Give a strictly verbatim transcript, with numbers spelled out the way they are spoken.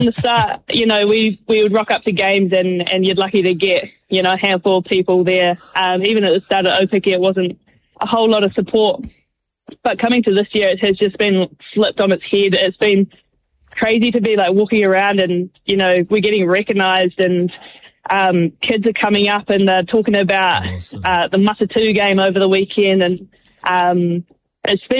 From the start, you know, we, we would rock up to games and, and you're lucky to get, you know, a handful of people there. Um, even at the start of Opiki, it wasn't a whole lot of support. But coming to this year, it has just been flipped on its head. It's been crazy to be like walking around and, you know, we're getting recognised and um, kids are coming up and they're talking about awesome. uh, the Matatu game over the weekend and um, it's been